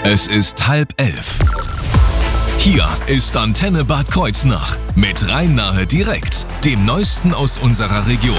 Es ist 10:30. Hier ist Antenne Bad Kreuznach mit Rhein-Nahe direkt, dem Neuesten aus unserer Region.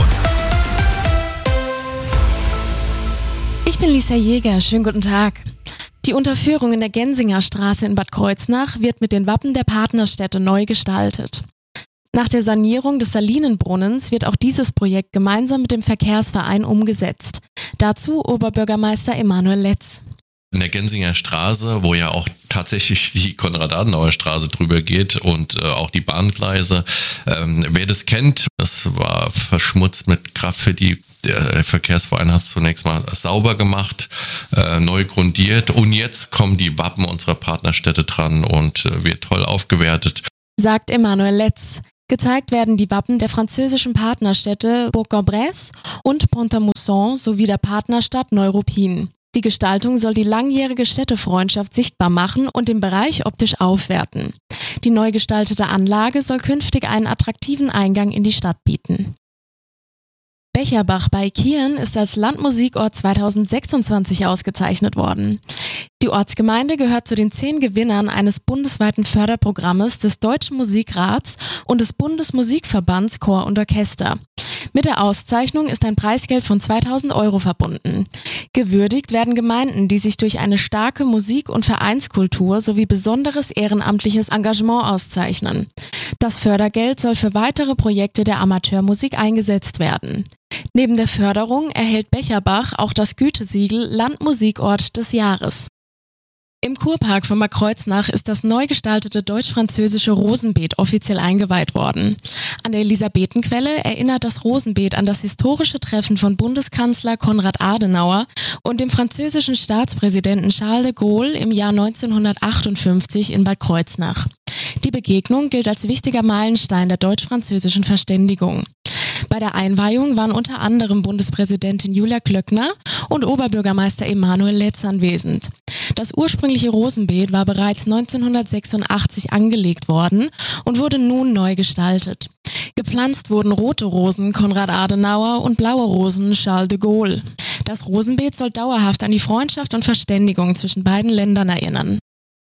Ich bin Lisa Jäger, schönen guten Tag. Die Unterführung in der Gensinger Straße in Bad Kreuznach wird mit den Wappen der Partnerstädte neu gestaltet. Nach der Sanierung des Salinenbrunnens wird auch dieses Projekt gemeinsam mit dem Verkehrsverein umgesetzt. Dazu Oberbürgermeister Emanuel Letz. In der Gensinger Straße, wo ja auch tatsächlich die Konrad-Adenauer-Straße drüber geht und auch die Bahngleise. Wer das kennt, es war verschmutzt mit Graffiti. Der Verkehrsverein hat es zunächst mal sauber gemacht, neu grundiert und jetzt kommen die Wappen unserer Partnerstädte dran und wird toll aufgewertet. Sagt Emanuel Letz. Gezeigt werden die Wappen der französischen Partnerstädte Bourg-en-Bresse und Pont-à-Mousson sowie der Partnerstadt Neuruppin. Die Gestaltung soll die langjährige Städtefreundschaft sichtbar machen und den Bereich optisch aufwerten. Die neu gestaltete Anlage soll künftig einen attraktiven Eingang in die Stadt bieten. Becherbach bei Kieren ist als Landmusikort 2026 ausgezeichnet worden. Die Ortsgemeinde gehört zu den 10 Gewinnern eines bundesweiten Förderprogrammes des Deutschen Musikrats und des Bundesmusikverbands Chor und Orchester. Mit der Auszeichnung ist ein Preisgeld von 2.000 € verbunden. Gewürdigt werden Gemeinden, die sich durch eine starke Musik- und Vereinskultur sowie besonderes ehrenamtliches Engagement auszeichnen. Das Fördergeld soll für weitere Projekte der Amateurmusik eingesetzt werden. Neben der Förderung erhält Becherbach auch das Gütesiegel Landmusikort des Jahres. Im Kurpark von Bad Kreuznach ist das neu gestaltete deutsch-französische Rosenbeet offiziell eingeweiht worden. An der Elisabethenquelle erinnert das Rosenbeet an das historische Treffen von Bundeskanzler Konrad Adenauer und dem französischen Staatspräsidenten Charles de Gaulle im Jahr 1958 in Bad Kreuznach. Die Begegnung gilt als wichtiger Meilenstein der deutsch-französischen Verständigung. Bei der Einweihung waren unter anderem Bundespräsidentin Julia Klöckner und Oberbürgermeister Emanuel Letz anwesend. Das ursprüngliche Rosenbeet war bereits 1986 angelegt worden und wurde nun neu gestaltet. Gepflanzt wurden rote Rosen Konrad Adenauer und blaue Rosen Charles de Gaulle. Das Rosenbeet soll dauerhaft an die Freundschaft und Verständigung zwischen beiden Ländern erinnern.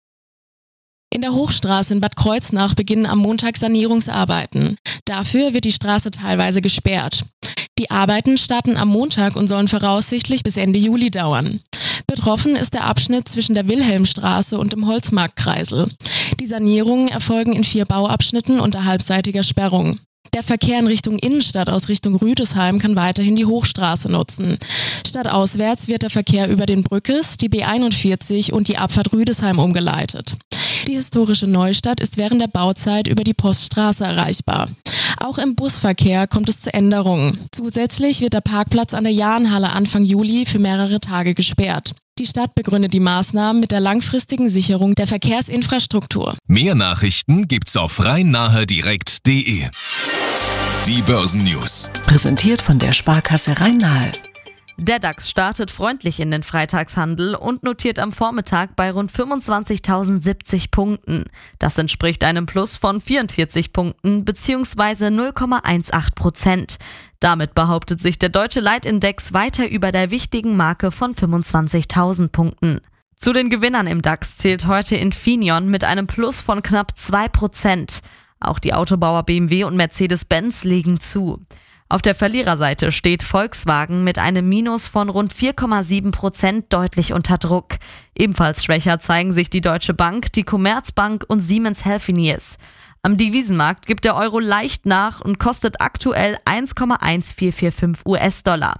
In der Hochstraße in Bad Kreuznach beginnen am Montag Sanierungsarbeiten. Dafür wird die Straße teilweise gesperrt. Die Arbeiten starten am Montag und sollen voraussichtlich bis Ende Juli dauern. Betroffen ist der Abschnitt zwischen der Wilhelmstraße und dem Holzmarktkreisel. Die Sanierungen erfolgen in 4 Bauabschnitten unter halbseitiger Sperrung. Der Verkehr in Richtung Innenstadt aus Richtung Rüdesheim kann weiterhin die Hochstraße nutzen. Stadtauswärts wird der Verkehr über den Brückes, die B41 und die Abfahrt Rüdesheim umgeleitet. Die historische Neustadt ist während der Bauzeit über die Poststraße erreichbar. Auch im Busverkehr kommt es zu Änderungen. Zusätzlich wird der Parkplatz an der Jahnhalle Anfang Juli für mehrere Tage gesperrt. Die Stadt begründet die Maßnahmen mit der langfristigen Sicherung der Verkehrsinfrastruktur. Mehr Nachrichten gibt's auf rhein-nahe-direkt.de. Die Börsennews. Präsentiert von der Sparkasse Rhein-Nahe. Der DAX startet freundlich in den Freitagshandel und notiert am Vormittag bei rund 25.070 Punkten. Das entspricht einem Plus von 44 Punkten bzw. 0,18%. Damit behauptet sich der deutsche Leitindex weiter über der wichtigen Marke von 25.000 Punkten. Zu den Gewinnern im DAX zählt heute Infineon mit einem Plus von knapp 2%. Auch die Autobauer BMW und Mercedes-Benz legen zu. Auf der Verliererseite steht Volkswagen mit einem Minus von rund 4,7% deutlich unter Druck. Ebenfalls schwächer zeigen sich die Deutsche Bank, die Commerzbank und Siemens Healthineers. Am Devisenmarkt gibt der Euro leicht nach und kostet aktuell 1,1445 US-Dollar.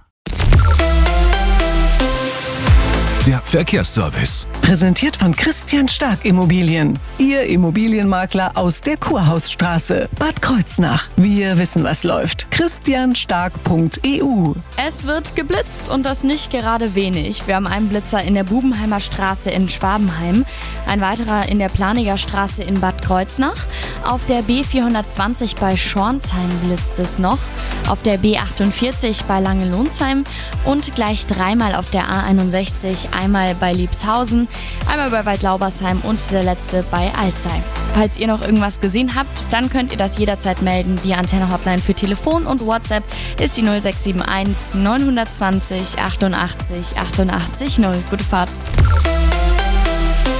Der Verkehrsservice. Präsentiert von Christian Stark Immobilien. Ihr Immobilienmakler aus der Kurhausstraße, Bad Kreuznach. Wir wissen, was läuft. christianstark.eu. Es wird geblitzt und das nicht gerade wenig. Wir haben einen Blitzer in der Bubenheimer Straße in Schwabenheim, ein weiterer in der Planiger Straße in Bad Kreuznach. Auf der B420 bei Schornsheim blitzt es noch, auf der B48 bei Langelohnsheim und gleich 3-mal auf der A61, einmal bei Liebshausen, einmal bei Waldlaubersheim und der letzte bei Alzey. Falls ihr noch irgendwas gesehen habt, dann könnt ihr das jederzeit melden. Die Antenne-Hotline für Telefon und WhatsApp ist die 0671 920 88 88 0. Gute Fahrt.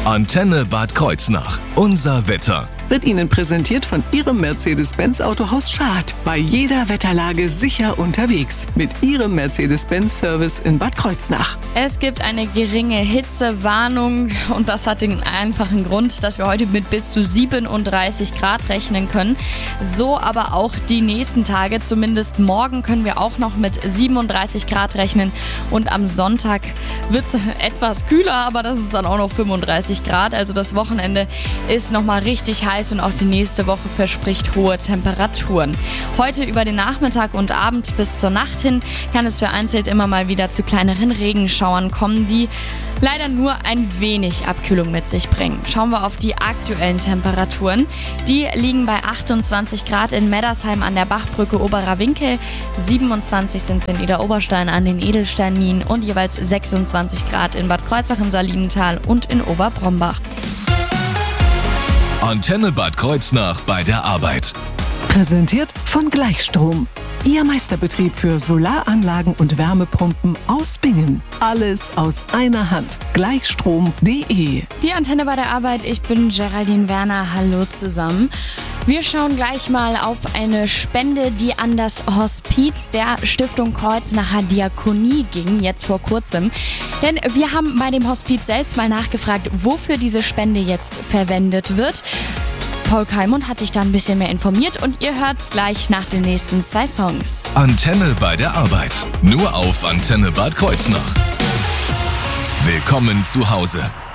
Antenne Bad Kreuznach. Unser Wetter. Wird Ihnen präsentiert von Ihrem Mercedes-Benz Autohaus Schad. Bei jeder Wetterlage sicher unterwegs. Mit Ihrem Mercedes-Benz-Service in Bad Kreuznach. Es gibt eine geringe Hitzewarnung und das hat den einfachen Grund, dass wir heute mit bis zu 37 Grad rechnen können. So aber auch die nächsten Tage, zumindest morgen können wir auch noch mit 37 Grad rechnen und am Sonntag wird es etwas kühler, aber das ist dann auch noch 35 Grad. Also das Wochenende ist nochmal richtig heiß und auch die nächste Woche verspricht hohe Temperaturen. Heute über den Nachmittag und Abend bis zur Nacht hin kann es vereinzelt immer mal wieder zu kleineren Regenschauern kommen, die leider nur ein wenig Abkühlung mit sich bringen. Schauen wir auf die aktuellen Temperaturen. Die liegen bei 28 Grad in Meddersheim an der Bachbrücke Oberer Winkel, 27 sind es in Idar-Oberstein an den Edelsteinminen und jeweils 26 Grad in Bad Kreuznach im Salinental und in Oberbrombach. Antenne Bad Kreuznach bei der Arbeit. Präsentiert von Gleichstrom. Ihr Meisterbetrieb für Solaranlagen und Wärmepumpen aus Bingen. Alles aus einer Hand. Gleichstrom.de. Die Antenne bei der Arbeit, ich bin Geraldine Werner. Hallo zusammen. Wir schauen gleich mal auf eine Spende, die an das Hospiz der Stiftung Kreuznacher Diakonie ging, jetzt vor kurzem. Denn wir haben bei dem Hospiz selbst mal nachgefragt, wofür diese Spende jetzt verwendet wird. Paul Kalmund hat sich da ein bisschen mehr informiert und ihr hört's gleich nach den nächsten 2 Songs. Antenne bei der Arbeit. Nur auf Antenne Bad Kreuznach. Willkommen zu Hause.